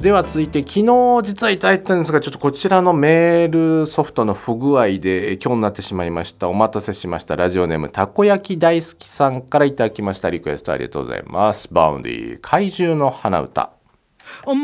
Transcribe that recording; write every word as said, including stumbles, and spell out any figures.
では続いて、昨日実はいただいたんですが、ちょっとこちらのメールソフトの不具合で今日になってしまいました。お待たせしました。ラジオネームたこ焼き大好きさんからいただきました。リクエストありがとうございます。バウンディ怪獣の花歌。